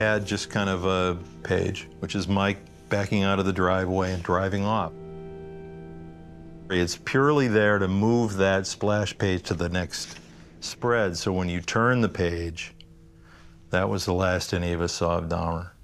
Add just kind of a page, which is Mike backing out of the driveway and driving off. It's purely there to move that splash page to the next spread, so when you turn the page, that was the last any of us saw of Dahmer.